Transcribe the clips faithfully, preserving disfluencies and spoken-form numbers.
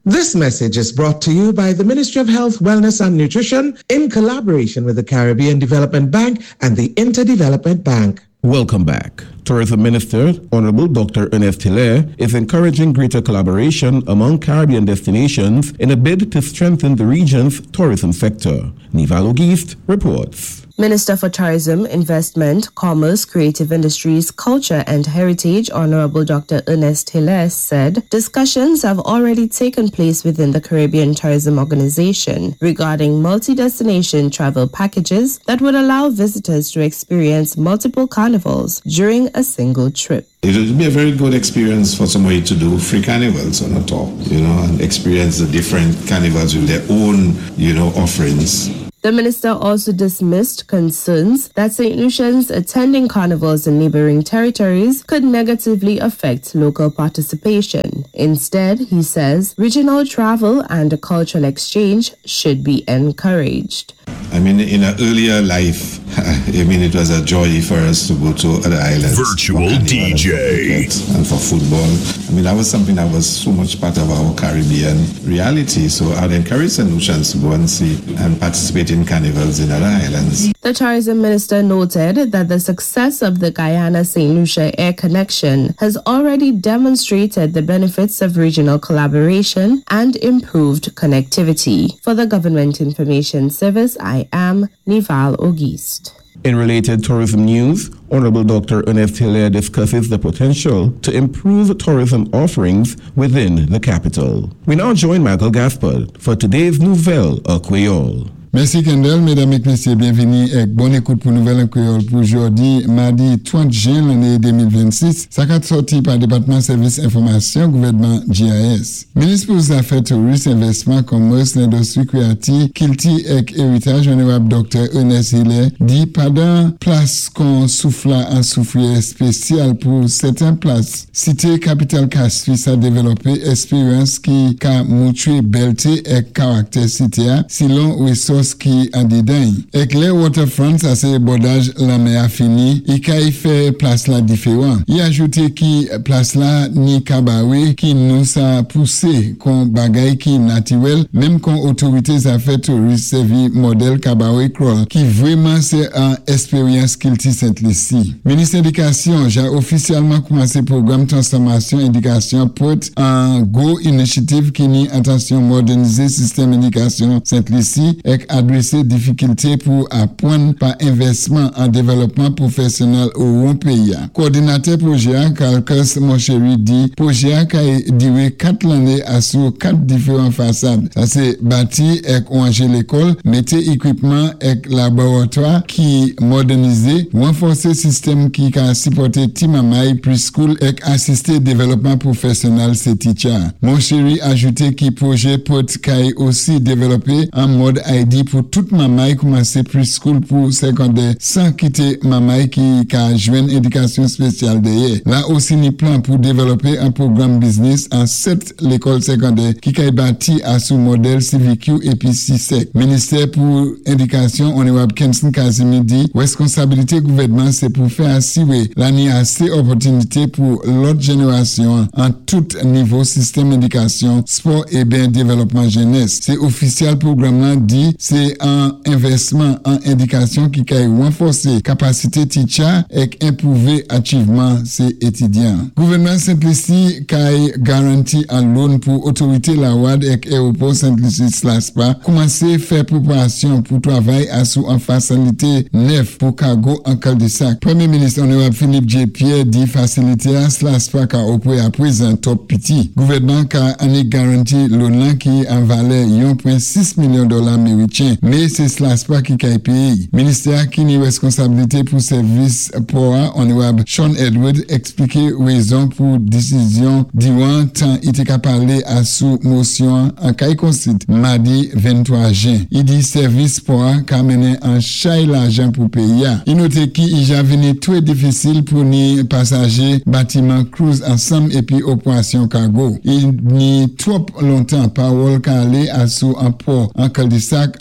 This message is brought to you by the Ministry of Health, Wellness and Nutrition in collaboration with the Caribbean Development Bank and the Interdevelopment Bank. Welcome back. Tourism Minister, Honorable Doctor Ernest Hilaire, is encouraging greater collaboration among Caribbean destinations in a bid to strengthen the region's tourism sector. Nival Auguste reports. Minister for Tourism, Investment, Commerce, Creative Industries, Culture and Heritage, Honorable Doctor Ernest Hilaire, said discussions have already taken place within the Caribbean Tourism Organization regarding multi-destination travel packages that would allow visitors to experience multiple carnivals during a single trip. It would be a very good experience for somebody to do free carnivals on a tour, you know, and experience the different carnivals with their own, you know, offerings. The minister also dismissed concerns that Saint Lucians attending carnivals in neighboring territories could negatively affect local participation. Instead, he says, regional travel and cultural exchange should be encouraged. I mean, in an earlier life, I mean, it was a joy for us to go to other islands. Virtual D J. And for football. I mean, that was something that was so much part of our Caribbean reality. So I'd encourage Saint Lucians to go and see and participate in carnivals in other islands. The tourism minister noted that the success of the Guyana-Saint Lucia air connection has already demonstrated the benefits of regional collaboration and improved connectivity. For the Government Information Service, I am Nival Auguste. In related tourism news, Honorable Doctor Ernest Hilaire discusses the potential to improve tourism offerings within the capital. We now join Michael Gaspard for today's Nouvelle en Creole. Merci Kendall, mesdames et messieurs, bienvenue et bonne écoute pour Nouvelle en Créole pour aujourd'hui, mardi trente juin l'année deux mille vingt-six. Ça a sorti par département service information gouvernement G I S. Ministre pour les affaires touristes, investissement, commerce, l'industrie créative, culture et héritage, honorable docteur Ernest Hilaire, dit pendant place qu'on souffle en souffle spécial pour certaines places. Cité capitale Castries a développé expérience qui a montré belleté et caractère cité selon ressources qui a dedans. Et les waterfront, ça c'est bordage la mer fini, et qu'il fait place là différent. Il a ajouté qui place là ni cabaret qui nous a poussé qu'on bagaille qui naturel, même qu'on autorités a fait touriste servi modèle cabaret crawl, qui vraiment c'est une expérience qu'il t'y Saint-Lucie. Ministre d'éducation, j'ai officiellement commencé le programme transformation éducation pour un go initiative qui ni attention moderniser système éducation Saint-Lucie et adresser difficultés pour apprendre par investissement en développement professionnel au long pays. Coordinateur projet Calcas Moncheri dit projet a duré quatre années à sur quatre différentes façades. Ça c'est bâti et ranger l'école, mettre équipement et laboratoire qui modernisé, renforcer système qui a supporté Timamay preschool et assister développement professionnel c'est teacher. Moncheri ajouté qui projet peut aussi développer un mode I D pour toute maman commencer preschool pour secondaire sans quitter maman qui a joint éducation spéciale derrière. Là aussi ni plan pour développer un programme business en sept l'école secondaire qui a bâti à sous modèle C V Q et puis C S E C. Ministère pour éducation honorable Kenson Kazimi dit responsabilité gouvernement c'est pour faire assurer l'année assez opportunité pour l'autre génération en tout niveau système éducation, sport et bien développement jeunesse. C'est officiel programme là dit c'est un investissement en éducation qui a renforcé capacité teacher et improver achievement ces étudiants. Gouvernement Saint-Lucie qui a garanti un loan pour autorité la W A D et aéroport Saint-Lucie Slaspa commencer faire préparation pour travail à sous en facilité neuf pour cargo en cul-de-sac. Premier ministre honorable Philippe J. Pierre dit facilité à Slaspa qui a opéré à présent top petit. Gouvernement qui a garanti loan qui en valeur un virgule six million de dollars américains. Mais c'est Slaspa qui a payé. Ministère qui a responsabilité pour service pour honorable Sean Edward expliquer raison pour décision durant temps il était parlé à sous motion en caille concite mardi vingt-trois juin. Il dit service pour qu'a mené en chai l'argent pour payer. Il note qu'il y a venu très difficile pour ni passagers bâtiment cruise ensemble et puis opération cargo. Il n'y trop longtemps parole qu'aller à sous un port en cul-de-sac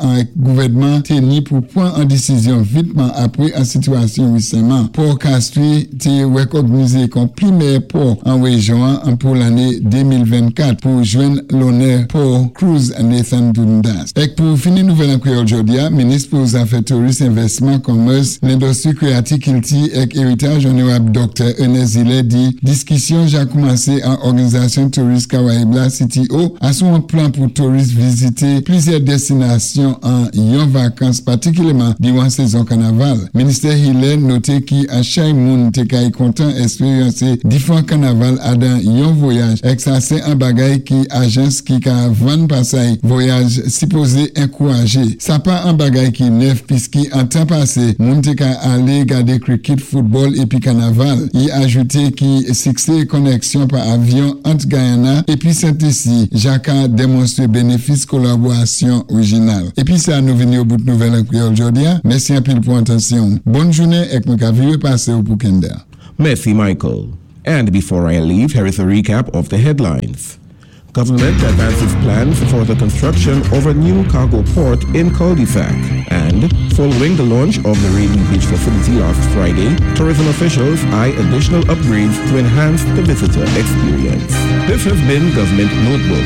un gouvernement tenu pour prendre une décision vitement après une situation récemment. Port Castries t'est recognisé comme premier port en région pour l'année deux mille vingt-quatre pour joindre l'honneur pour Cruz Nathan Dundas. Et pour finir nouvelle en créole aujourd'hui, ministre pour les affaires touristes, investissement, commerce, l'industrie créative, culture et héritage, honorable docteur Ernest Tillet dit discussion j'ai commencé en organisation touriste Caraïbes City O à son plan pour touristes visiter plusieurs destinations en yon vacances, particulièrement durant saison carnaval. Ministère Hillet noté qui à chaque monde te kay content expériencer différents carnaval à dans yon voyage. Et ça c'est un bagage qui agence qui ka vendre passage voyage supposé encourager. Ça pas un bagage qui neuf puisque en temps passé monde te ka aller regarder cricket, football et puis carnaval. Il ajouté qui succès connexion par avion entre Guyana et puis Saint-Ici. Jacques a démontré bénéfice collaboration originale. Et puis ça nous venir au bout de nouvelle en créole aujourd'hui. Merci un peu pour attention. Bonne journée et que nous passer au Pukenda. Merci, Michael. And before I leave, here is a recap of the headlines. Government advances plans for the construction of a new cargo port in Cul-de-Sac. And following the launch of the Rainy Beach facility last Friday, tourism officials eye additional upgrades to enhance the visitor experience. This has been Government Notebook.